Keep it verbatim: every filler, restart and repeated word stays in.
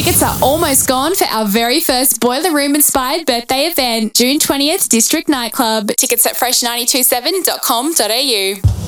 Tickets are almost gone for our very first Boiler Room inspired birthday event, June twentieth, District Nightclub. Tickets at fresh nine two seven dot com dot a u.